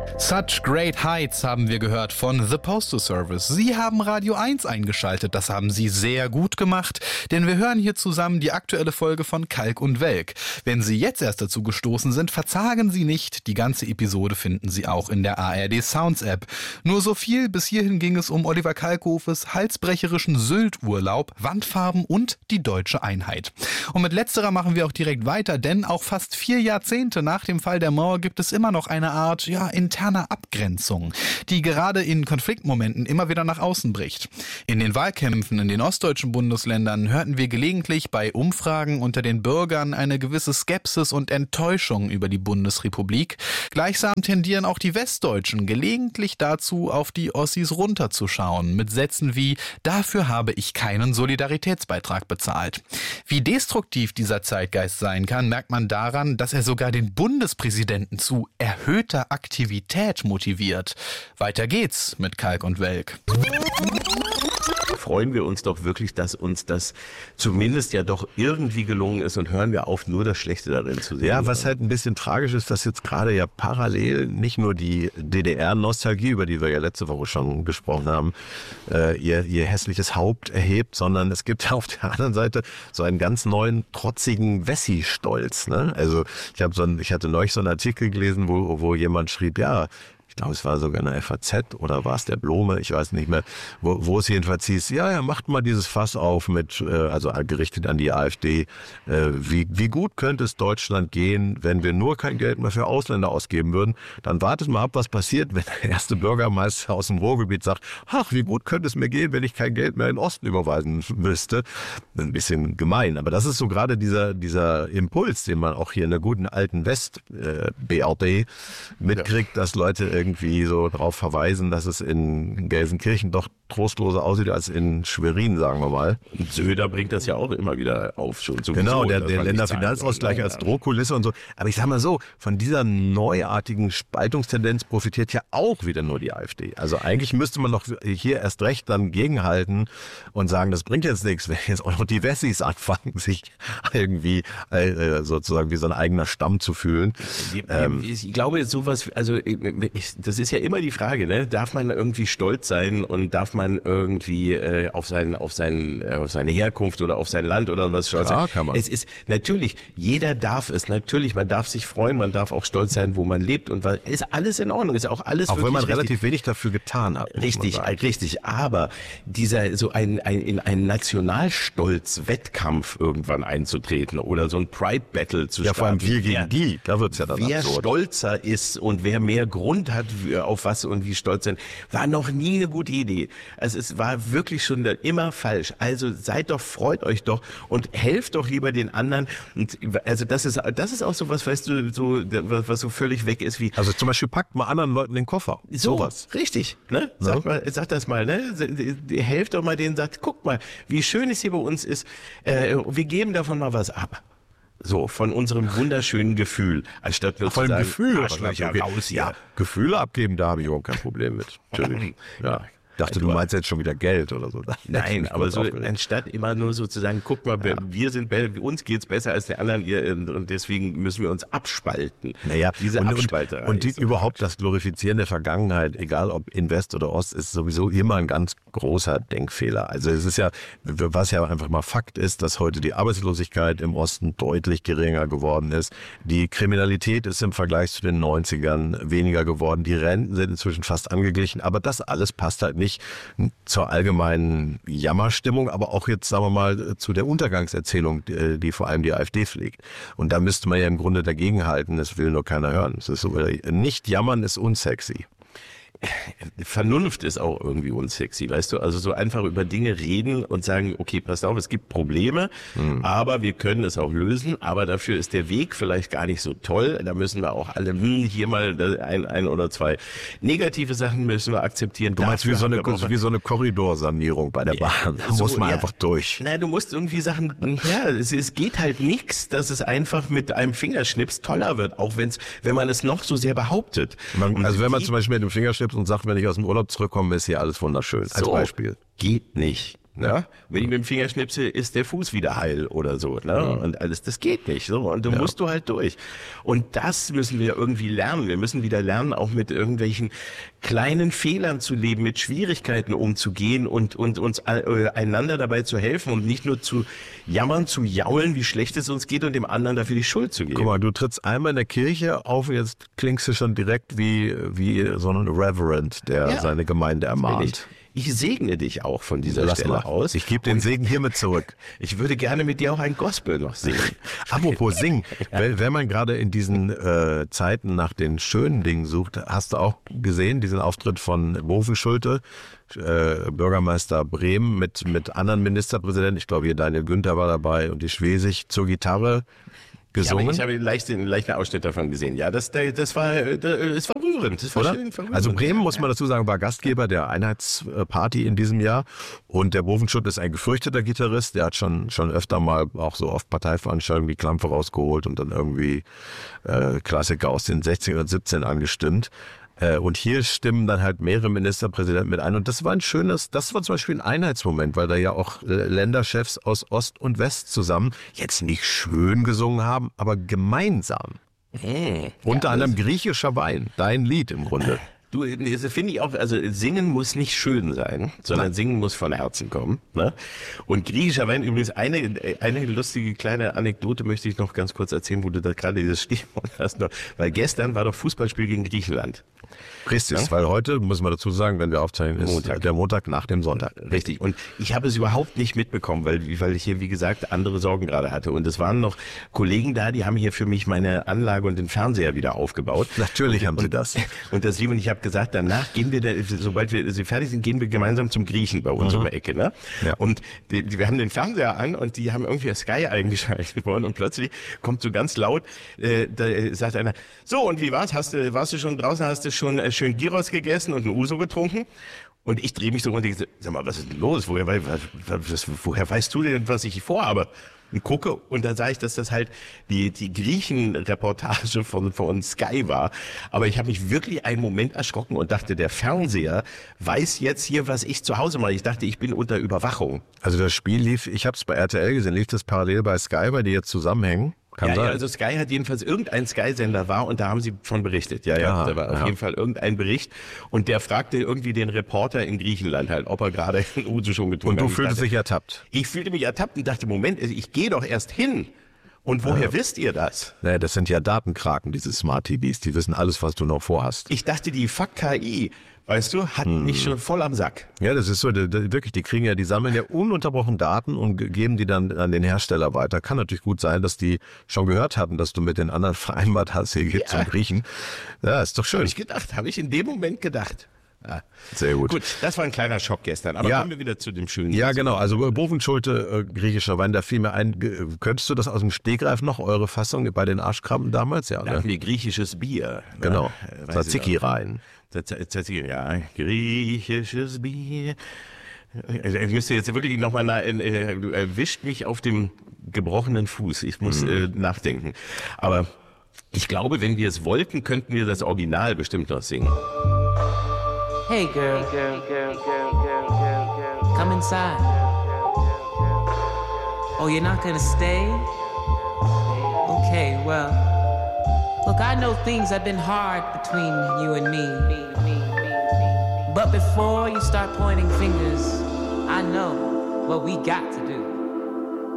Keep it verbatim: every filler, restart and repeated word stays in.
Such Great Heights haben wir gehört von The Postal Service. Sie haben Radio eins eingeschaltet, das haben Sie sehr gut gemacht, denn wir hören hier zusammen die aktuelle Folge von Kalk und Welk. Wenn Sie jetzt erst dazu gestoßen sind, verzagen Sie nicht, die ganze Episode finden Sie auch in der A R D Sounds App. Nur so viel, bis hierhin ging es um Oliver Kalkofes halsbrecherischen Sylt-Urlaub, Wandfarben und die deutsche Einheit. Und mit letzterer machen wir auch direkt weiter, denn auch fast vier Jahrzehnte nach dem Fall der Mauer gibt es immer noch eine Art, ja, interne Abgrenzung, die gerade in Konfliktmomenten immer wieder nach außen bricht. In den Wahlkämpfen in den ostdeutschen Bundesländern hörten wir gelegentlich bei Umfragen unter den Bürgern eine gewisse Skepsis und Enttäuschung über die Bundesrepublik. Gleichsam tendieren auch die Westdeutschen gelegentlich dazu, auf die Ossis runterzuschauen, mit Sätzen wie „Dafür habe ich keinen Solidaritätsbeitrag bezahlt". Wie destruktiv dieser Zeitgeist sein kann, merkt man daran, dass er sogar den Bundespräsidenten zu erhöhter Aktivität motiviert. Weiter geht's mit Kalk und Welk. Freuen wir uns doch wirklich, dass uns das zumindest ja doch irgendwie gelungen ist und hören wir auf, nur das Schlechte darin zu sehen. Ja, was halt ein bisschen tragisch ist, dass jetzt gerade ja parallel nicht nur die D D R-Nostalgie, über die wir ja letzte Woche schon gesprochen haben, äh, ihr, ihr hässliches Haupt erhebt, sondern es gibt auf der anderen Seite so einen ganz neuen, trotzigen Wessi-Stolz. Ne? Also ich habe so ein, ich hatte neulich so einen Artikel gelesen, wo, wo jemand schrieb, ja, ich glaube, es war sogar eine F A Z oder war es der Blome, ich weiß nicht mehr, wo, wo es jedenfalls hieß, ja, ja, macht mal dieses Fass auf mit, äh, also gerichtet an die AfD, äh, wie, wie gut könnte es Deutschland gehen, wenn wir nur kein Geld mehr für Ausländer ausgeben würden, dann wartet mal ab, was passiert, wenn der erste Bürgermeister aus dem Ruhrgebiet sagt, ach, wie gut könnte es mir gehen, wenn ich kein Geld mehr in den Osten überweisen müsste. Ein bisschen gemein, aber das ist so gerade dieser, dieser Impuls, den man auch hier in der guten alten West-B R D mitkriegt, ja, dass Leute irgendwie so darauf verweisen, dass es in Gelsenkirchen doch trostloser aussieht als in Schwerin, sagen wir mal. Und Söder bringt das ja auch immer wieder auf. Schon sowieso, genau, der, der Länderfinanzausgleich als Drohkulisse und so. Aber ich sag mal so, von dieser neuartigen Spaltungstendenz profitiert ja auch wieder nur die AfD. Also eigentlich müsste man doch hier erst recht dann gegenhalten und sagen, das bringt jetzt nichts, wenn jetzt auch noch die Wessis anfangen, sich irgendwie äh, sozusagen wie so ein eigener Stamm zu fühlen. Ich, ähm, ich glaube, sowas, also ich, das ist ja immer die Frage, ne? Darf man irgendwie stolz sein und darf man irgendwie äh, auf, sein, auf, sein, äh, auf seine Herkunft oder auf sein Land oder was stolz sein? Kann man. Es ist natürlich, jeder darf es, natürlich, man darf sich freuen, man darf auch stolz sein, wo man lebt und was, ist alles in Ordnung, ist auch alles auch wenn man richtig, relativ wenig dafür getan hat. Richtig, richtig, aber dieser so ein, ein in einen Nationalstolz-Wettkampf irgendwann einzutreten oder so ein Pride-Battle zu ja, starten. Ja, vor allem wir gegen die, da wird's ja dann wer absurd. Stolzer ist und wer mehr Grund hat, auf was und wie stolz sein, war noch nie eine gute Idee. Also es war wirklich schon immer falsch. Also seid doch, freut euch doch und helft doch lieber den anderen. Und also das ist, das ist auch so was, weißt du, so, was so völlig weg ist wie. Also zum Beispiel packt mal anderen Leuten den Koffer. So, sowas. Richtig, ne? Sag no? mal, sag das mal, ne? Helft doch mal denen, sagt, guck mal, wie schön es hier bei uns ist. Äh, wir geben davon mal was ab. So, von unserem wunderschönen Gefühl, anstatt nur von zu sagen, Gefühl, Arschlöcher okay. raus hier. Ja, Gefühle abgeben, da habe ich überhaupt kein Problem mit. Natürlich. Ja. Ich dachte, du meinst jetzt schon wieder Geld oder so. Nein, aber so anstatt immer nur sozusagen, guck mal, ja. wir sind, uns geht's besser als der anderen und deswegen müssen wir uns abspalten. Naja, diese und, Abspalterei. Und, und die, überhaupt das Glorifizieren der Vergangenheit, egal ob in West oder Ost, ist sowieso immer ein ganz großer Denkfehler. Also es ist ja, was ja einfach mal Fakt ist, dass heute die Arbeitslosigkeit im Osten deutlich geringer geworden ist. Die Kriminalität ist im Vergleich zu den neunzigern weniger geworden. Die Renten sind inzwischen fast angeglichen, aber das alles passt halt nicht zur allgemeinen Jammerstimmung, aber auch jetzt, sagen wir mal, zu der Untergangserzählung, die, die vor allem die AfD pflegt. Und da müsste man ja im Grunde dagegenhalten, das will nur keiner hören. Es ist so, nicht jammern ist unsexy. Vernunft ist auch irgendwie unsexy, weißt du? Also so einfach über Dinge reden und sagen, okay, passt auf, es gibt Probleme, mhm. aber wir können es auch lösen, aber dafür ist der Weg vielleicht gar nicht so toll. Da müssen wir auch alle, hm, hier mal ein, ein oder zwei negative Sachen müssen wir akzeptieren. Du meinst wie so, eine, wie so eine Korridorsanierung bei der Bahn. Da so, muss man ja. einfach durch. Na, du musst irgendwie Sachen, ja, es, es geht halt nichts, dass es einfach mit einem Fingerschnips toller wird, auch wenn's, wenn man es noch so sehr behauptet. Man, also wenn man zum Beispiel mit dem Fingerschnips und sagt, wenn ich aus dem Urlaub zurückkomme, ist hier alles wunderschön. Als so Beispiel. Geht nicht. Ne? Wenn ich mit dem Finger schnipse, ist der Fuß wieder heil oder so. Ne? Mhm. Und alles, das geht nicht. So. Und du ja. musst du halt durch. Und das müssen wir irgendwie lernen. Wir müssen wieder lernen, auch mit irgendwelchen kleinen Fehlern zu leben, mit Schwierigkeiten umzugehen und, und uns äh, einander dabei zu helfen und nicht nur zu jammern, zu jaulen, wie schlecht es uns geht und dem anderen dafür die Schuld zu geben. Guck mal, du trittst einmal in der Kirche auf und jetzt klingst du schon direkt wie, wie so ein Reverend, der ja. seine Gemeinde ermahnt. Ich segne dich auch von dieser Lass Stelle mal. aus. Ich gebe den Segen hiermit zurück. Ich würde gerne mit dir auch ein Gospel noch singen. Apropos singen, wenn, wenn man gerade in diesen äh, Zeiten nach den schönen Dingen sucht, hast du auch gesehen, diesen Auftritt von Bovenschulte, äh, Bürgermeister Bremen mit, mit anderen Ministerpräsidenten. Ich glaube, hier Daniel Günther war dabei und die Schwesig zur Gitarre gesungen. Ja, ich habe einen leichten, einen leichten Ausschnitt davon gesehen. Ja, das, das war, das war rührend. Das war Oder? schön verrührend. Also Bremen, muss man dazu sagen, war Gastgeber der Einheitsparty in diesem Jahr. Und der Bovenschutt ist ein gefürchteter Gitarrist. Der hat schon, schon öfter mal auch so auf Parteiveranstaltungen die Klampfe rausgeholt und dann irgendwie äh, Klassiker aus den sechzehn und siebzehn angestimmt. Und hier stimmen dann halt mehrere Ministerpräsidenten mit ein. Und das war ein schönes, das war zum Beispiel ein Einheitsmoment, weil da ja auch Länderchefs aus Ost und West zusammen jetzt nicht schön gesungen haben, aber gemeinsam. Hey, Unter ja, anderem griechischer Wein, dein Lied im Grunde. Du, das finde ich auch, also singen muss nicht schön sein, sondern singen muss von Herzen kommen. Ne? Und griechischer Wein, übrigens eine, eine lustige kleine Anekdote möchte ich noch ganz kurz erzählen, wo du da gerade dieses Stichwort hast. Noch, weil gestern war doch Fußballspiel gegen Griechenland. Richtig, ja? Weil heute, muss man dazu sagen, wenn wir aufzeichnen, ist Montag. Der Montag nach dem Sonntag. Richtig. Und ich habe es überhaupt nicht mitbekommen, weil, weil ich hier, wie gesagt, andere Sorgen gerade hatte. Und es waren noch Kollegen da, die haben hier für mich meine Anlage und den Fernseher wieder aufgebaut. Natürlich und, haben sie und, das. Und das Liebe, und ich habe gesagt, danach gehen wir, da, sobald wir sie fertig sind, gehen wir gemeinsam zum Griechen bei uns mhm. um die Ecke. Ne? Ja. Und die, die, wir haben den Fernseher an und die haben irgendwie Sky eingeschaltet worden und plötzlich kommt so ganz laut, äh, da sagt einer, so und wie war's? Hast du, warst du schon draußen, hast du schon äh, schön Gyros gegessen und ein Uso getrunken? Und ich drehe mich so und denke, sag mal, was ist denn los? Woher, was, was, woher weißt du denn, was ich vorhabe? Und gucke und dann sah ich, dass das halt die die Griechen-Reportage von von Sky war. Aber ich habe mich wirklich einen Moment erschrocken und dachte, der Fernseher weiß jetzt hier, was ich zu Hause mache. Ich dachte, ich bin unter Überwachung. Also das Spiel lief, ich habe es bei R T L gesehen, lief das parallel bei Sky, weil die jetzt zusammenhängen? Kann ja, sein. ja, also Sky hat jedenfalls irgendein Sky-Sender war und da haben sie von berichtet. Ja, ja, Aha, da war auf ja. jeden Fall irgendein Bericht und der fragte irgendwie den Reporter in Griechenland halt, ob er gerade ein Uso schon getrunken hat. Und du fühltest dich ertappt? Ich fühlte mich ertappt und dachte, Moment, ich gehe doch erst hin. Und woher ja. wisst ihr das? Naja, das sind ja Datenkraken, diese Smart-T Vs. Die wissen alles, was du noch vorhast. Ich dachte, die Fuck K I, weißt du, hat hm. mich schon voll am Sack. Ja, das ist so, die, die, wirklich, die kriegen ja, die sammeln ja ununterbrochen Daten und geben die dann an den Hersteller weiter. Kann natürlich gut sein, dass die schon gehört hatten, dass du mit den anderen vereinbart hast, hier geht's ja. zum Griechen. Ja, ist doch schön. Habe ich gedacht, habe ich in dem Moment gedacht. Ja. Sehr gut. Gut, das war ein kleiner Schock gestern, aber ja. kommen wir wieder zu dem schönen. Ja, genau, also Bovenschulte, äh, griechischer Wein, da fiel mir ein, g- könntest du das aus dem Stegreif noch, eure Fassung bei den Arschkrabben damals? Ja, da ne? hatten wir griechisches Bier. Genau, ja, Tzatziki rein. Tzatziki, ja, griechisches Bier. Ich müsste jetzt wirklich nochmal, äh, du erwischt mich auf dem gebrochenen Fuß. Ich muss mhm. äh, nachdenken. Aber ich glaube, wenn wir es wollten, könnten wir das Original bestimmt noch singen. Hey girl, girl, girl, girl, girl, girl, girl. Come inside. Oh, you're not gonna stay? Okay, well, look, I know things have been hard between you and me. But before you start pointing fingers, I know what we got to do.